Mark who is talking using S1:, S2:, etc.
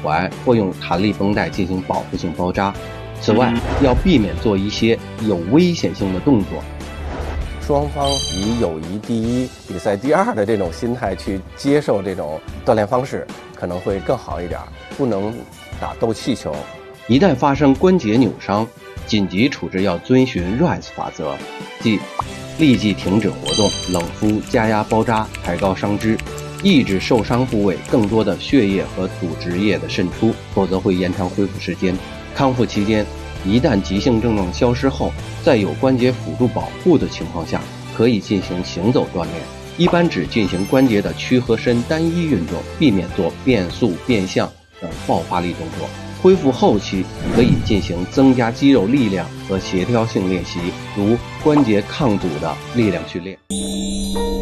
S1: 踝或用弹力绷带进行保护性包扎。此外，要避免做一些有危险性的动作。
S2: 双方以友谊第一、比赛第二的这种心态去接受这种锻炼方式，可能会更好一点。不能打斗气球。
S1: 一旦发生关节扭伤，紧急处置要遵循 RICE 法则，即立即停止活动，冷敷、加压包扎，抬高伤肢，抑制受伤部位更多的血液和组织液的渗出，否则会延长恢复时间。康复期间，一旦急性症状消失后，在有关节辅助保护的情况下，可以进行行走锻炼，一般只进行关节的屈和伸单一运动，避免做变速、变向等爆发力动作。恢复后期可以进行增加肌肉力量和协调性练习，如关节抗阻的力量训练。